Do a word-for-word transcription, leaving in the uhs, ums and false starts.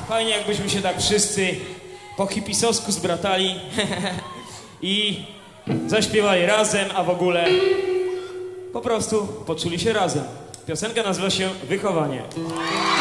Fajnie, jakbyśmy się tak wszyscy po hipisowsku zbratali i zaśpiewali razem, a w ogóle po prostu poczuli się razem. Piosenka nazywa się Wychowanie.